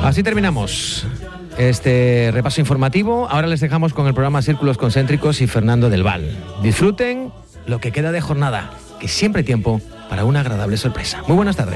Así terminamos este repaso informativo. Ahora les dejamos con el programa Círculos Concéntricos y Fernando del Val. Disfruten lo que queda de jornada, que siempre hay tiempo para una agradable sorpresa. Muy buenas tardes.